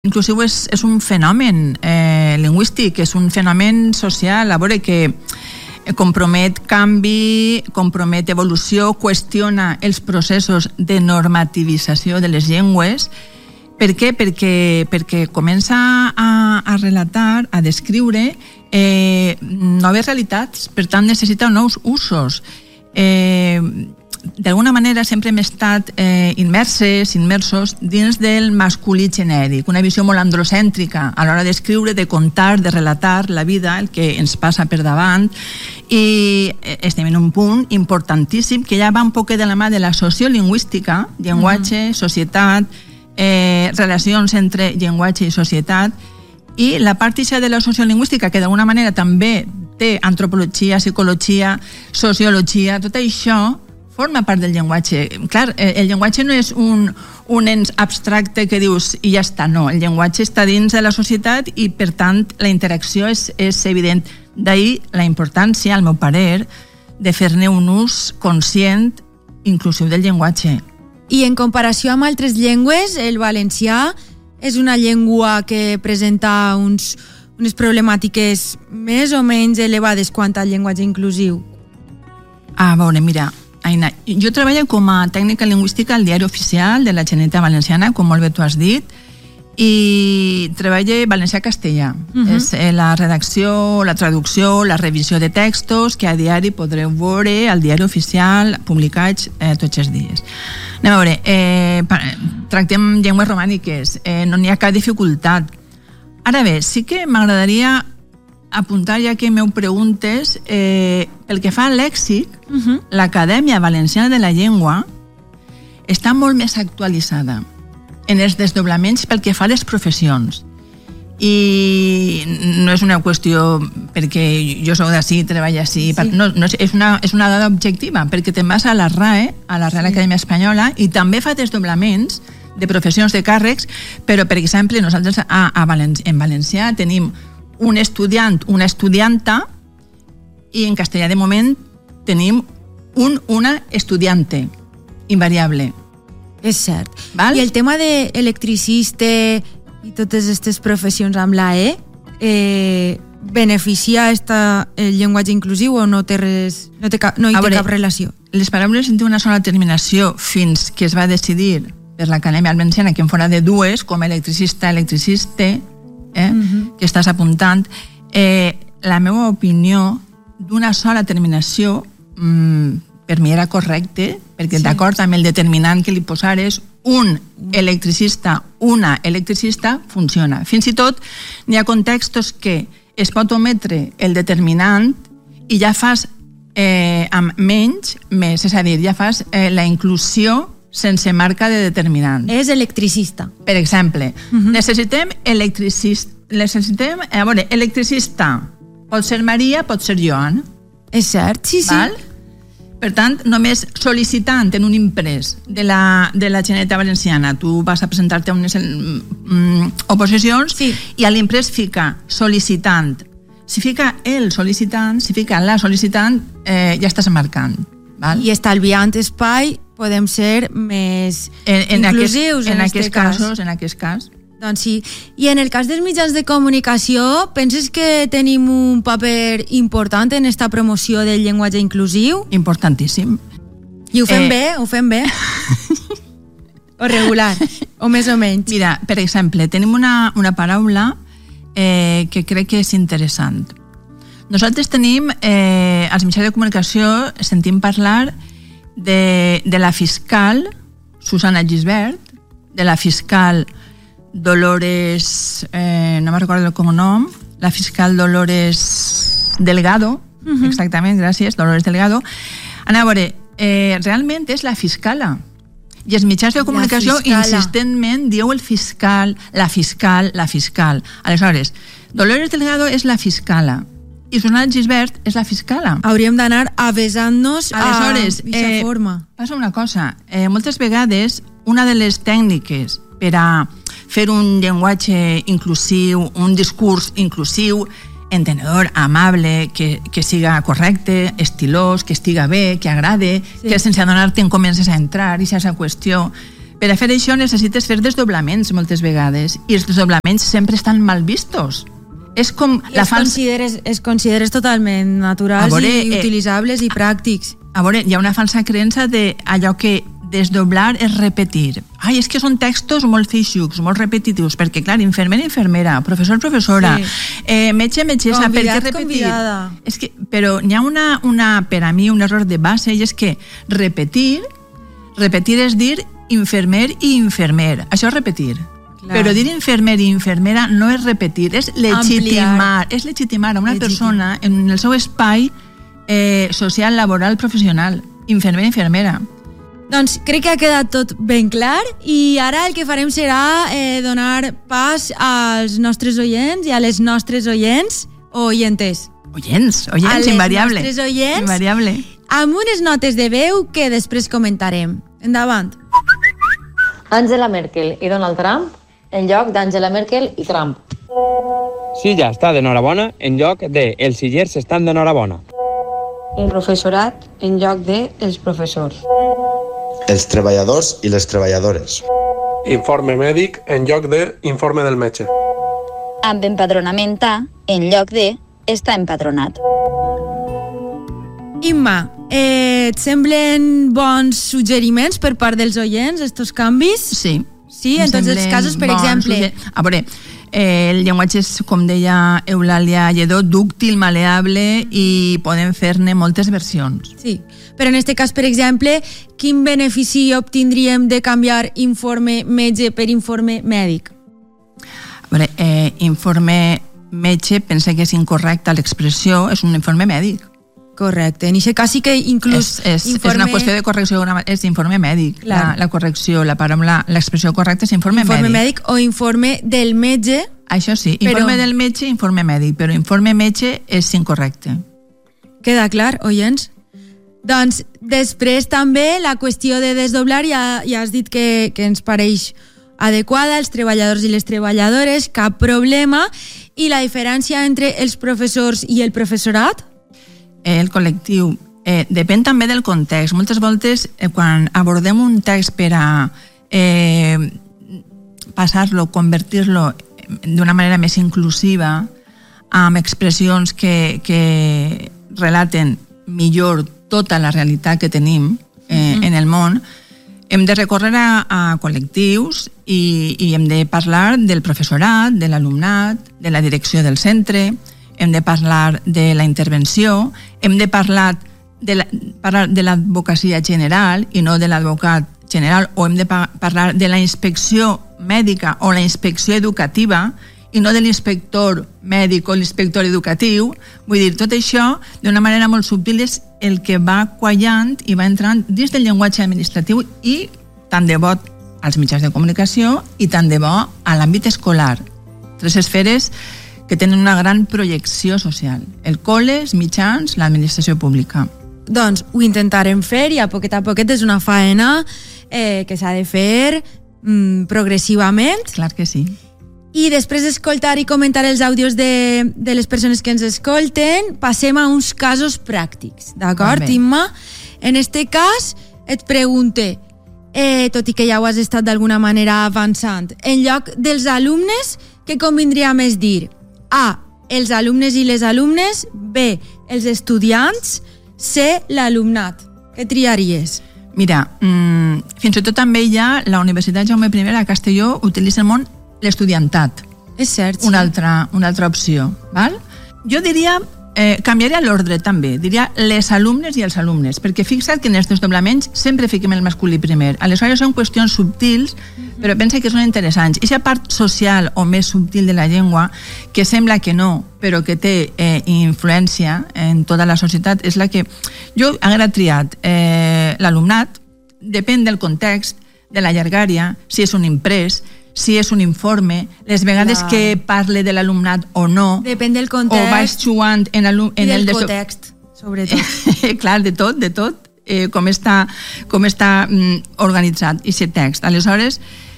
Inclusiu és un fenomen lingüístic, és un fenomen social, a veure que compromet canvi, compromet evolució, qüestiona els processos de normativització de les llengües. Per què? Perquè comença a relatar, a descriure noves realitats, per tant necessita nous usos. D'alguna manera sempre hem estat immersos dins del masculí genèric, una visió molt androcèntrica a l'hora d'escriure, de contar, de relatar la vida, el que ens passa per davant, i estem en un punt importantíssim que ja va un poc de la mà de la sociolingüística, llenguatge, societat, relacions entre llenguatge i societat, i la part de la sociolingüística, que d'alguna manera també té antropologia, psicologia, sociologia, tot això forma part del llenguatge. Clar, el llenguatge no és un ens abstracte que dius i ja està, no. El llenguatge està dins de la societat i, per tant, la interacció és evident. D'ahir la importància, al meu parer, de fer-ne un ús conscient, inclusiu del llenguatge. I en comparació amb altres llengües, el valencià és una llengua que presenta unes problemàtiques més o menys elevades quant al llenguatge inclusiu? A veure, mira, Aina, jo treballo com a tècnica lingüística al Diari Oficial de la Generalitat Valenciana, com molt bé tu has dit, i treballo valencià-castellà. És la redacció, la traducció, la revisió de textos que a diari podreu veure al Diari Oficial publicats tots els dies. Anem a veure, tractem llengües romàniques, no n'hi ha cap dificultat. Ara bé, sí que m'agradaria apuntar, ja que m'ho preguntes, pel que fa a lèxic, l'Acadèmia Valenciana de la Llengua està molt més actualitzada en els desdoblaments pel que fa a les professions. I no és una qüestió perquè jo soc d'ací, treballo així, no, és una dada objectiva, perquè te'n vas a la RAE, a la Real Acadèmia Espanyola, i també fa desdoblaments de professions de càrrecs, però, per exemple, nosaltres en valencià tenim un estudiant, una estudianta, i en castellà de moment tenim una estudiante, invariable. És cert. Val? I el tema d'electricista i totes aquestes professions amb la beneficia el llenguatge inclusiu o no té res, no hi té cap relació? Les paraules en una sola terminació fins que es va decidir per l'Acadèmia Valenciana que en fora de dues, com electricista, electriciste, que estàs apuntant, la meva opinió d'una sola terminació per mi era correcte, perquè d'acord amb el determinant que li posares, un electricista, una electricista, funciona. Fins i tot n'hi ha contextos que es pot ometre el determinant i ja fas amb menys més, és a dir, ja fas la inclusió sense marca de determinant. És electricista. Per exemple, necessitem electricista. Pot ser Maria, pot ser Joan. És cert, sí. Val? Per tant, només sol·licitant en un imprès de la Generalitat Valenciana, tu vas a presentar-te a unes oposicions i a l'imprès fica sol·licitant. Si fica el sol·licitant, si fica la sol·licitant, ja estàs marcant. Val? I estalviant espai podem ser més inclusius en aquest cas. En aquest cas. Doncs sí. I en el cas dels mitjans de comunicació, penses que tenim un paper important en esta promoció del llenguatge inclusiu? Importantíssim. I ho fem bé? Ho fem bé? O regular? O més o menys? Mira, per exemple, tenim una paraula que crec que és interessant. Nosaltres tenim, als mitjans de comunicació, sentim parlar de la fiscal Susana Gisbert, de la fiscal Dolores, no me recordo el cognom, la fiscal Dolores Delgado, exactament, gràcies, Dolores Delgado. A veure, realment és la fiscala. I els mitjans de comunicació insistentment diu el fiscal, la fiscal, la fiscal. Aleshores, Dolores Delgado és la fiscala i Susana Gisbert és la fiscala. Hauríem d'anar avesant-nos a aquesta forma. Passa una cosa, moltes vegades una de les tècniques per a fer un llenguatge inclusiu, un discurs inclusiu, entenedor, amable, que siga correcte, estilós, que estiga bé, que agrade, que sense adonar-te'n comences a entrar i aquesta qüestió Per a fer això necessites fer desdoblaments moltes vegades, i els desdoblaments sempre estan mal vistos. És com I es consideres totalment naturals i utilitzables i pràctics. A veure, hi ha una falsa creença d'allò que desdoblar és repetir. Ai, és que són textos molt feixucs, molt repetitius, perquè, clar, infermer, infermera, professor, professora, metge, metgessa, per què repetir? Convidada. És que, però n'hi ha per a mi, un error de base, i és que repetir és dir infermer i infermer. Això és repetir. Clar. Però dir infermer i infermera no és repetir, és legitimar. És legitimar a una persona en el seu espai social, laboral, professional. Infermer i infermera. Doncs crec que ha quedat tot ben clar i ara el que farem serà donar pas als nostres oients i a les nostres oients o oyentes. Oients, invariable. A les nostres oients, invariable. Amb unes notes de veu que després comentarem. Endavant. Angela Merkel i Donald Trump en lloc d'Angela Merkel i Trump. Silla està d'enhorabona en lloc de els sillers estan d'enhorabona. El professorat en lloc de els professors. Els treballadors i les treballadores. Informe mèdic en lloc de informe del metge. Amb empadronament A en lloc de està empadronat. Imma, et semblen bons suggeriments per part dels oients, estos canvis? Sí. Sí, en tots els casos, per exemple. A veure, el llenguatge és, com deia Eulàlia Lledó, dúctil, maleable i podem fer-ne moltes versions. Sí, però en aquest cas, per exemple, quin benefici obtindríem de canviar informe metge per informe mèdic? A veure, informe metge, pensa que és incorrecta l'expressió, és un informe mèdic. Correcte, en aquest cas sí que inclús és una qüestió de correcció, és informe mèdic. La correcció, la paraula, l'expressió correcta és informe mèdic. Informe mèdic o informe del metge. Això sí, informe del metge, informe mèdic, però informe metge és incorrecte. Queda clar, oients? Doncs després també la qüestió de desdoblar, ja has dit que ens pareix adequada, els treballadors i les treballadores, cap problema, i la diferència entre els professors i el professorat? El col·lectiu depèn també del context. Moltes voltes quan abordem un text per a passar-lo, convertir-lo d'una manera més inclusiva, amb expressions que relaten millor tota la realitat que tenim en el món, hem de recórrer a col·lectius i hem de parlar del professorat, de l'alumnat, de la direcció del centre, hem de parlar de la intervenció, hem de parlar de l'advocacia general i no de l'advocat general, o hem de parlar de la inspecció mèdica o la inspecció educativa i no de l'inspector mèdic o l'inspector educatiu. Vull dir, tot això d'una manera molt subtil és el que va quallant i va entrant dins del llenguatge administratiu i tant de bo als mitjans de comunicació i tant de bo a l'àmbit escolar. Tres esferes que tenen una gran projecció social. El col·le, els mitjans, l'administració pública. Doncs ho intentarem fer i a poquet és una faena que s'ha de fer progressivament. Clar que sí. I després d'escoltar i comentar els àudios de les persones que ens escolten, passem a uns casos pràctics. D'acord, Imma? En este cas, et pregunte, tot i que ja ho has estat d'alguna manera avançant, en lloc dels alumnes, què convindria més dir? A, els alumnes i les alumnes, B, els estudiants, C, l'alumnat. Què triaries? Mira, fins i tot també ja la Universitat Jaume I a Castelló utilitza el món l'estudiantat. És cert, sí. Una altra opció, val? Jo diria, canviaria l'ordre també, diria les alumnes i els alumnes, perquè fixa't que en els desdoblaments sempre fiquem el masculí primer. Aleshores són qüestions subtils, però pensa que són interessants. I aquesta part social o més subtil de la llengua, que sembla que no, però que té influència en tota la societat, és la que jo haguera triat. L'alumnat depèn del context, de la llargària, si és un imprès, si és un informe, les vegades que parle de l'alumnat o no. Depèn del context. O vaig jugant en el context, sobretot. Clar, de tot, com està organitzat aquest text. Aleshores,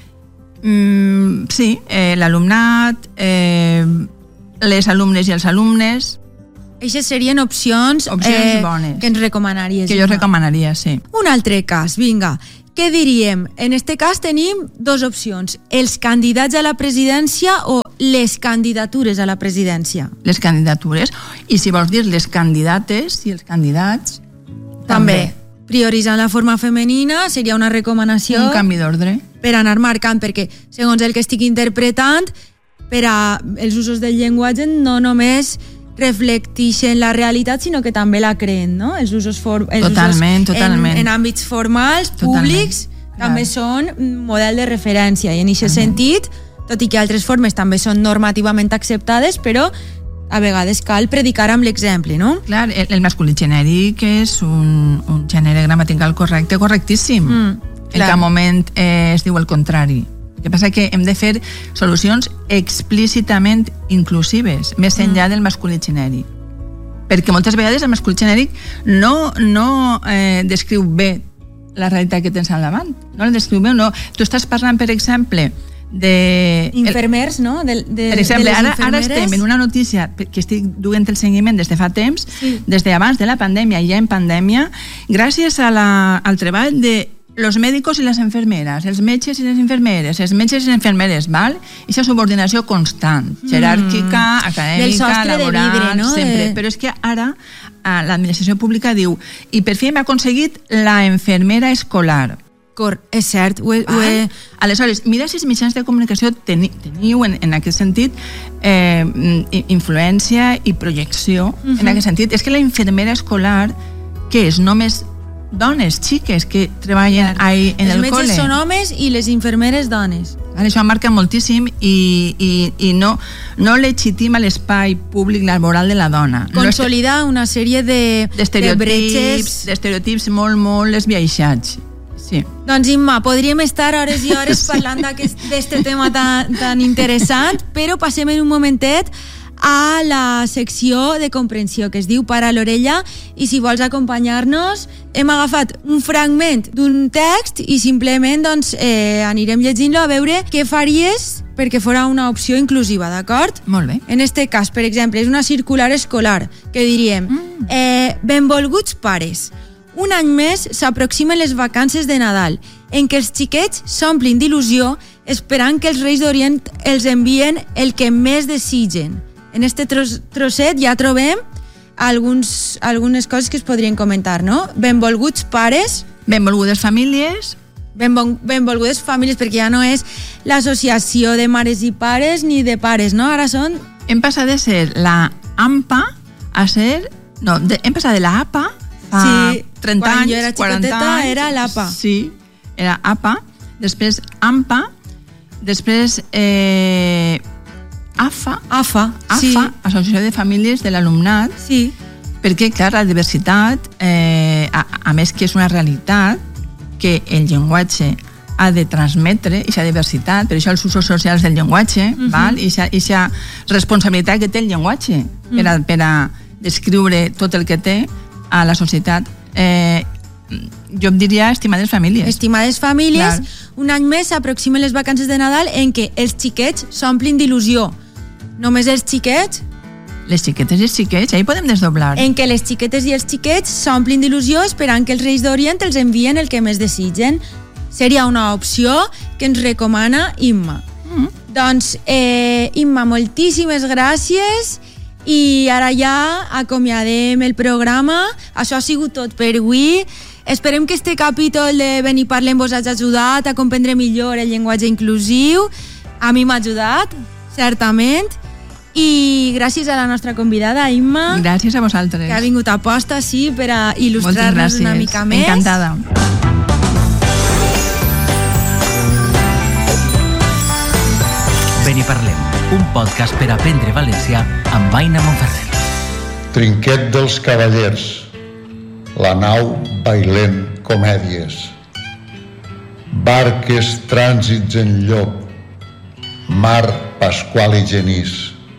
sí, l'alumnat, les alumnes i els alumnes. Eixes serien opcions bones que ens recomanaries. Que jo recomanaria, sí. Un altre cas, vinga. què diríem? En este cas tenim dos opcions, els candidats a la presidència o les candidatures a la presidència. Les candidatures, i si vols dir les candidates i els candidats, també. Prioritzant la forma femenina seria una recomanació... Un canvi d'ordre. Per anar marcant, perquè segons el que estic interpretant, per a els usos del llenguatge no només reflecteixen la realitat, sinó que també la creen, no? Els usos, totalment. En àmbits formals, públics, també són model de referència, i en aquest sentit, tot i que altres formes també són normativament acceptades, però a vegades cal predicar amb l'exemple, no? Clar, el masculí genèric és un gènere gramatical correcte, correctíssim. En cap moment es diu el contrari. El que passa que hem de fer solucions explícitament inclusives, més enllà del masculí genèric. Perquè moltes vegades el masculí genèric no descriu bé la realitat que tens al davant. No la descriu bé o no. Tu estàs parlant, per exemple, infermers, no? Per exemple, ara estem en una notícia que estic duent el seguiment des de fa temps, des d'abans de la pandèmia i ja en pandèmia, gràcies al treball de los médicos y las enfermeras, els metges i les infermeres, els metges i les infermeres, val? I aquesta subordinació constant, jeràrquica, acadèmica, laboral, vidre, no? Sempre. Però és que ara l'administració pública diu, i per fi hem aconseguit la infermera escolar. És cert. Aleshores, mira si els mitjans de comunicació teniu en aquest sentit influència i projecció en aquest sentit. És que la infermera escolar, que és només dones, xiques que treballen en el col·le. Els metges són homes i les infermeres dones. Això marca moltíssim i no legitima l'espai públic laboral de la dona. Consolida una sèrie de bretxes. D'estereotips molt esbiaixats. Sí. Doncs Imma, podríem estar hores i hores parlant d'aquest tema tan interessant, però passem en un momentet a la secció de comprensió que es diu Para l'orella, i si vols acompanyar-nos hem agafat un fragment d'un text i simplement anirem llegint-lo a veure què faries perquè fora una opció inclusiva, d'acord? Molt bé. En este cas, per exemple, és una circular escolar que diríem benvolguts pares, un any més s'aproximen les vacances de Nadal, en què els xiquets s'omplin d'il·lusió esperant que els Reis d'Orient els envien el que més desitgen. En este trosset ja trobem algunes coses que es podrien comentar, no? Benvolguts pares. Benvolgudes famílies. Benvolgudes famílies, perquè ja no és l'associació de mares i pares ni de pares, no? Ara són... Hem passat de ser la AMPA a ser... No, hem passat de la APA fa 30 anys, 40 anys. Quan jo era xicoteta era l'APA. Sí, era APA, després AMPA, després AFA, Associació de Famílies de l'Alumnat, perquè, clar, la diversitat, a més que és una realitat que el llenguatge ha de transmetre, aquesta diversitat, per això els usos socials del llenguatge, i aquesta responsabilitat que té el llenguatge per a descriure tot el que té a la societat. Jo em diria estimades famílies. Estimades famílies, un any més s'aproximen les vacances de Nadal en què els xiquets s'omplin d'il·lusió. Només els xiquets? Les xiquetes i els xiquets, ahí podem desdoblar. En què les xiquetes i els xiquets s'omplin d'il·lusió esperant que els Reis d'Orient els envien el que més desitgen. Seria una opció que ens recomana Imma. Doncs, Imma, moltíssimes gràcies. I ara ja acomiadem el programa. Això ha sigut tot per avui. Esperem que este capítol de Venir Parlem vos hagi ajudat a comprendre millor el llenguatge inclusiu. A mi m'ha ajudat, certament. I gràcies a la nostra convidada, Imma. Gràcies a vosaltres. Que ha vingut a posta, sí, per a il·lustrar-nos una mica més. Encantada. Venir Parlem, un podcast per aprendre valencià amb Aina Monferrer. Trinquet dels cavallers, la nau bailent comèdies, barques, trànsits en llop, mar, Pasqual i Genís,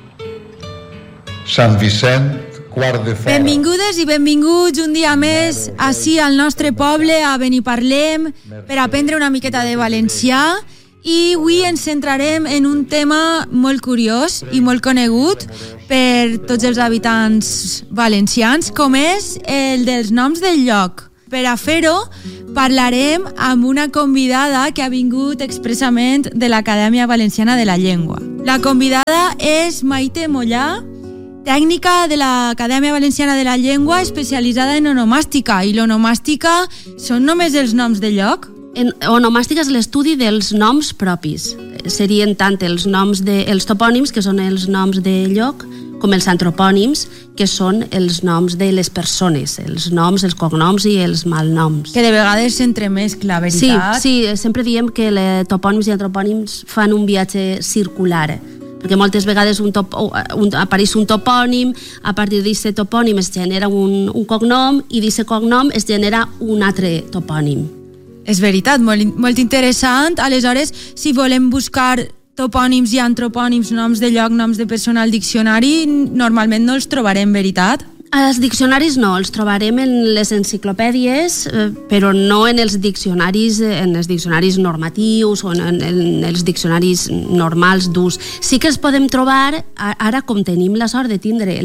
Sant Vicent, Quart de Fora. Benvingudes i benvinguts un dia més ací al nostre poble a Venir Parlem per aprendre una miqueta de valencià. I avui ens centrarem en un tema molt curiós i molt conegut per tots els habitants valencians, com és el dels noms del lloc. per a fer-ho, parlarem amb una convidada que ha vingut expressament de l'Acadèmia Valenciana de la Llengua. La convidada és Maite Mollà, tècnica de l'Acadèmia Valenciana de la Llengua especialitzada en onomàstica. I l'onomàstica són només els noms de lloc? Onomàstica és l'estudi dels noms propis. Serien tant els topònims, que són els noms de lloc, com els antropònims, que són els noms de les persones, els noms, els cognoms i els malnoms. Que de vegades s'entremescla, veritat? Sí, sempre diem que topònims i antropònims fan un viatge circular, perquè moltes vegades apareix un topònim, a partir d'aquest topònim es genera un cognom i d'aquest cognom es genera un altre topònim. És veritat, molt interessant. Aleshores, si volem buscar topònims i antropònims, noms de lloc, noms de persona al diccionari, normalment no els trobarem, veritat? Els diccionaris no, els trobarem en les enciclopèdies, però no en els diccionaris normatius o en els diccionaris normals d'ús. Sí que els podem trobar, ara com tenim la sort de tindre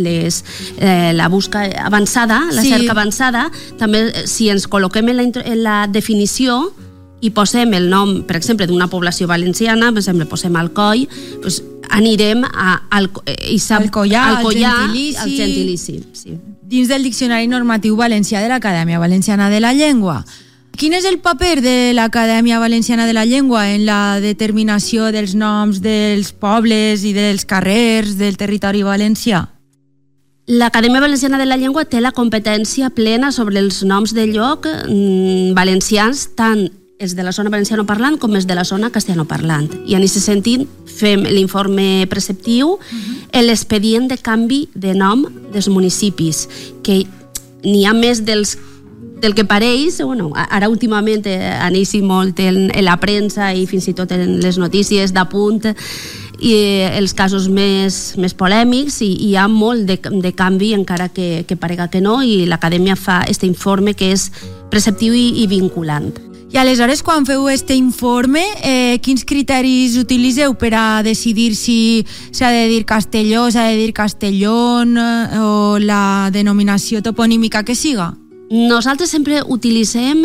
la busca avançada, la cerca avançada, també si ens col·loquem en la definició i posem el nom, per exemple, d'una població valenciana, per exemple, posem Alcoi, doncs anirem al collar, al gentilici. Sí. Dins del Diccionari Normatiu Valencià de l'Acadèmia Valenciana de la Llengua. Quin és el paper de l'Acadèmia Valenciana de la Llengua en la determinació dels noms dels pobles i dels carrers del territori valencià? L'Acadèmia Valenciana de la Llengua té la competència plena sobre els noms de lloc valencians, tant els de la zona valencianoparlant com els de la zona castellanoparlant. I en aquest sentit fem l'informe preceptiu, l'expedient de canvi de nom dels municipis, que n'hi ha més del que pareix. Ara últimament aneixi molt en la premsa i fins i tot en les notícies d'apunt i els casos més polèmics, i hi ha molt de canvi, encara que parega que no, i l'Acadèmia fa aquest informe que és preceptiu i vinculant. I aleshores, quan feu aquest informe, quins criteris utilitzeu per a decidir si s'ha de dir Castelló, s'ha de dir Castellón o la denominació toponímica que siga? Nosaltres sempre utilitzem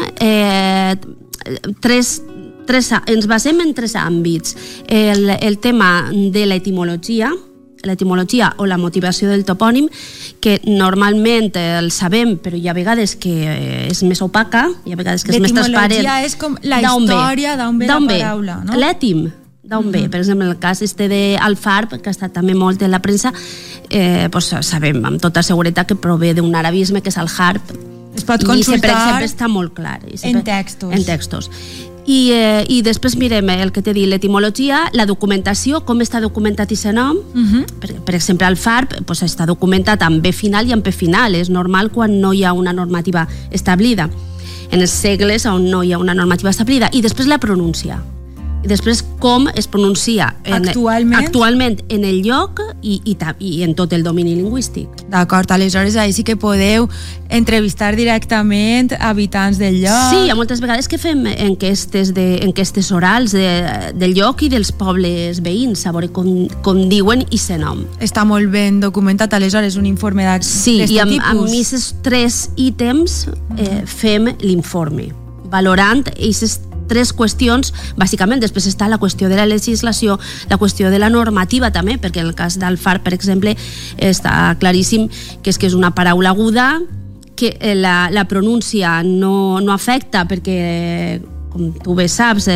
ens basem en tres àmbits. El tema de l'etimologia o la motivació del topònim, que normalment el sabem, però hi ha vegades que és més opaca, hi ha vegades que és més transparent. L'etimologia és com la història d'on ve la paraula, no? L'ètim, d'on ve. Per exemple, el cas d'Alfarb, que ha estat també molt en la premsa, sabem amb tota seguretat que prové d'un arabisme, que és el harp. Es pot consultar, per exemple, està molt clar. En textos. I després mirem el que t'he dit, l'etimologia, la documentació, com està documentat aquest nom. Per exemple, el FARP està documentat amb B final i amb P final. És normal quan no hi ha una normativa establida. En els segles on no hi ha una normativa establida. I després la pronúncia. I després com es pronuncia actualment en el lloc i en tot el domini lingüístic. D'acord, aleshores ahí sí que podeu entrevistar directament habitants del lloc. Sí, hi ha moltes vegades que fem enquestes orals del lloc i dels pobles veïns, a veure com diuen i se nom. Està molt ben documentat, aleshores, un informe d'aquest tipus. Sí, i amb aquests 3 ítems fem l'informe, valorant aquestes 3 qüestions, bàsicament. Després està la qüestió de la legislació, la qüestió de la normativa també, perquè en el cas del FAR, per exemple, està claríssim que és una paraula aguda, que la pronúncia no afecta, perquè, com tu bé saps,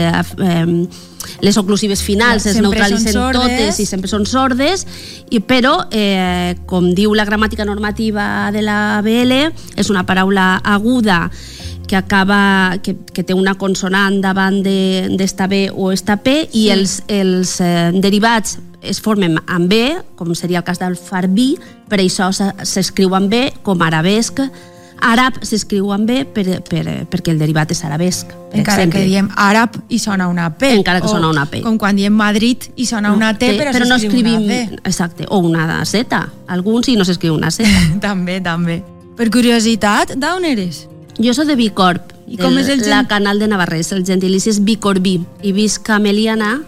les oclusives finals es neutralitzen totes i sempre són sordes, però, com diu la gramàtica normativa de la BL, és una paraula aguda que té una consonant davant d'esta B o esta P, i els derivats es formen amb B, com seria el cas del farbí, per això s'escriu amb B, com arabesc. Àrab s'escriu amb B perquè el derivat és arabesc. Encara que diem àrab i sona una P. Encara que sona una P. Com quan diem Madrid i sona una T, però no escrivim una D. Exacte, o una Z. Alguns i no s'escriu una Z. També. Per curiositat, d'on eres? Jo soc de Bicorb, la Canal de Navarrés. El gentilici és bicorbí, i visc a Meliana,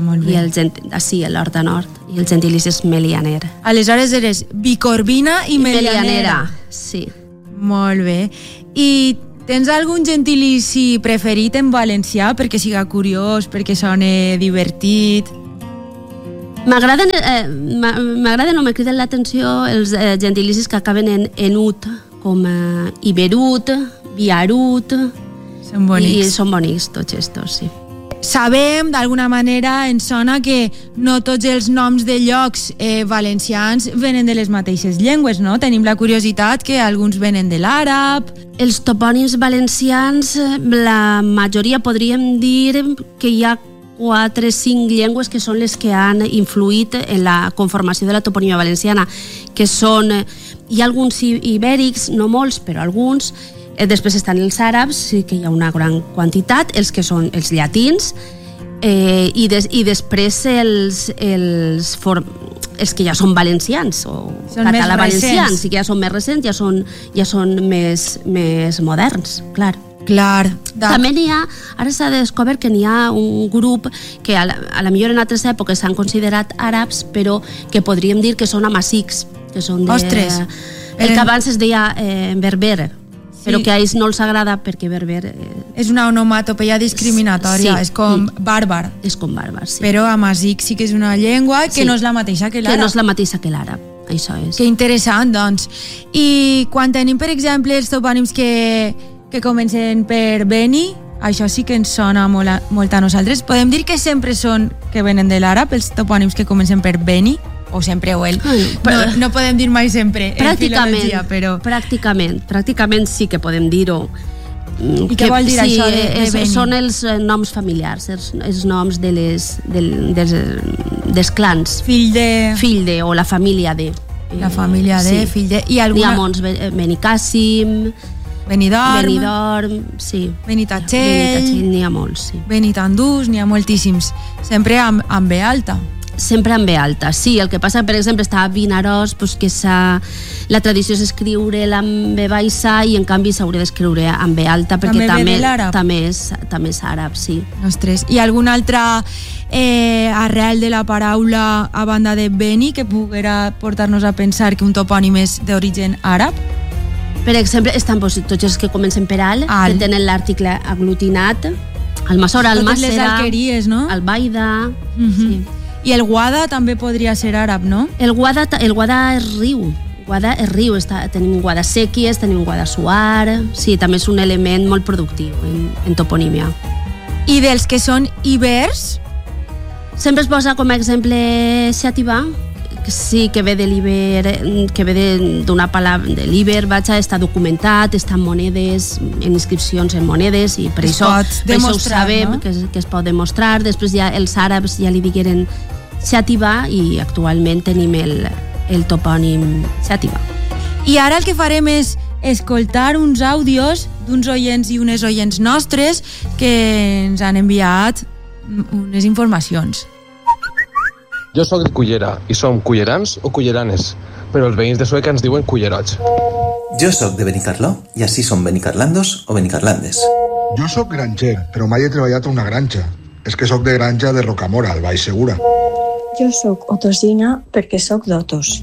i l'Horta Nord, i el gentilici és melianer. Aleshores eres bicorbina i melianera. Sí. Molt bé. I Tens algun gentilici preferit en valencià perquè siga curiós, perquè soni divertit? M'agraden o me criden l'atenció els gentilicis que acaben en ut, com iberut, viarut. Són bonics. I són bonics tots estos, sí. Sabem, d'alguna manera, ens sona que no tots els noms de llocs valencians venen de les mateixes llengües, no? Tenim la curiositat que alguns venen de l'àrab. Els topònims valencians, la majoria podríem dir que hi ha 4 o 5 llengües que són les que han influït en la conformació de la toponímia valenciana, que són, hi ha alguns ibèrics, no molts, però alguns. Després estan els àrabs, sí que hi ha una gran quantitat, els que són els llatins, i després els que ja són valencians, o català-valencians, i que ja són més recents, ja són més moderns, clar. També n'hi ha, ara s'ha descobert que n'hi ha un grup que a la millor en altres èpoques s'han considerat àrabs, però que podríem dir que són amazics, que són de... Ostres! El que abans es deia berber, però que a ells no els agrada perquè berber... És una onomatopeia discriminatòria, és com bàrbar. És com bàrbar, sí. Però amazic sí que és una llengua que no és la mateixa que l'àrab. Que no és la mateixa que l'àrab, això és. Que interessant, doncs. I quan tenim, per exemple, els topònims que comencen per Beni, això sí que ens sona molt a nosaltres. Podem dir que sempre són que venen de l'àrab, els topònims que comencen per Beni? O sempre o el... No podem dir mai sempre en filologia, però... Pràcticament sí que podem dir-ho. I què vol dir això de Beni? Són els noms familiars, els noms dels clans. Fill de... o la família de... La família de, fill de... N'hi ha molts, Benicàssim... Benidorm, sí. Benitatxell, n'hi ha molts, sí. Benitandús, n'hi ha moltíssims. Sempre amb B alta. Sempre amb B alta, sí. El que passa, per exemple, està a Vinaròs, doncs que la tradició és escriure-la amb B baixa i en canvi s'hauria d'escriure amb B alta perquè també és àrab, sí. Ostres, i alguna altra arrel de la paraula a banda de Beni que poguera portar-nos a pensar que un topònim és d'origen àrab? Per exemple, estan tots els que comencen per al, que tenen l'article aglutinat, Almassora, Almàssera... Totes les alqueries, no? Albaida... Sí. I el Guada també podria ser àrab, no? El Guada és riu. Tenim Guadasséquies, tenim Guadassuar... Sí, també és un element molt productiu en toponímia. I dels que són ibers? Sempre es posa com a exemple Xàtiva, que sí, que ve de l'Iber, que ve d'una paraula de l'Iber, està documentat, està en monedes, en inscripcions en monedes, i per això ho sabem, no? que es pot demostrar. Després ja els àrabs ja li digueren Xàtiva i actualment tenim el topònim Xàtiva. I ara el que farem és escoltar uns àudios d'uns oients i unes oients nostres que ens han enviat unes informacions. Jo sóc de Cullera i som cullerans o culleranes, però els veïns de Sueca ens diuen cullerots. Jo sóc de Benicarló i així som benicarlandos o benicarlandes. Jo sóc granger, però mai he treballat a una granja. És que sóc de granja de Rocamora, al Baix Segura. Jo sóc otosina perquè sóc d'Otos.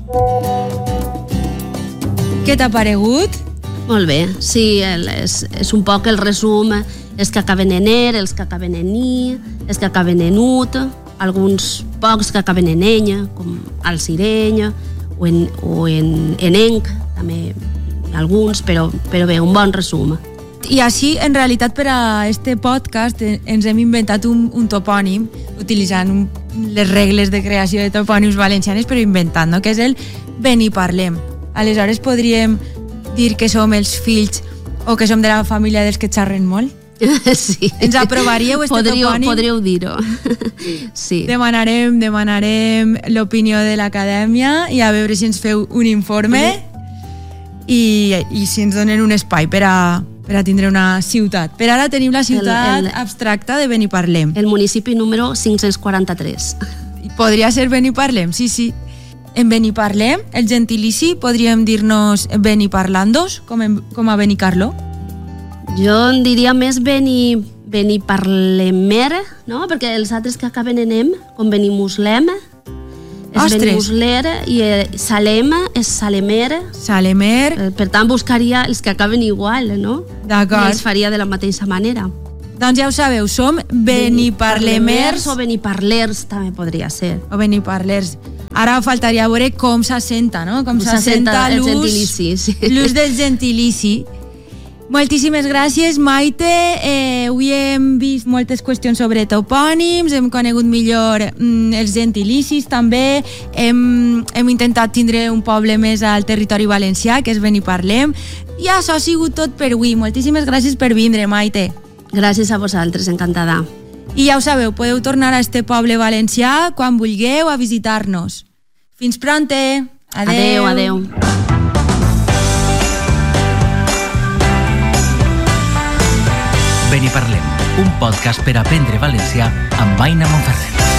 Què t'ha paregut? Molt bé, sí, és un poc el resum, els que acaben en er, els que acaben en i, els que acaben en ut, alguns pocs que acaben en eny, com al sireny, o en enc, també alguns, però bé, un bon resum. I així, en realitat, per a este podcast ens hem inventat un topònim utilitzant les regles de creació de topònims valencianes, però inventant, no? Que és el Beniparlem. Aleshores podríem dir que som els fills o que som de la família dels que xerren molt? Sí. Ens aprovaríeu este topònim? Podríeu dir-ho. Sí. Demanarem l'opinió de l'acadèmia i a veure si ens feu un informe i si ens donen un espai per a tindre una ciutat. Per ara tenim la ciutat abstracta de Beniparlem. El municipi número 543. Podria ser Beniparlem, sí. En Beniparlem, el gentilici, podríem dir-nos Beniparlandos, com a Benicarló? Jo en diria més Beniparlemer, no? Perquè els altres que acaben en em, com Benimuslem, és vostres. Benimusler i Salem és Salemer. Salemer. Per tant, buscaria els que acaben igual, no? D'acord. I els faria de la mateixa manera. Doncs ja ho sabeu, som beniparlemers o beniparlers també podria ser. O beniparlers. Ara faltaria veure com s'assenta, no? Com s'assenta l'ús del gentilici. Moltíssimes gràcies, Maite. Avui hem vist moltes qüestions sobre topònims, hem conegut millor els gentilicis també, hem intentat tindre un poble més al territori valencià, que és Beniparlem, i això ha sigut tot per avui. Moltíssimes gràcies per vindre, Maite. Gràcies a vosaltres, encantada. I ja ho sabeu, podeu tornar a este poble valencià quan vulgueu a visitar-nos. Fins pronte. Adeu. Adeu. Beniparlem, un podcast per aprendre valencià amb Aina Monferrer.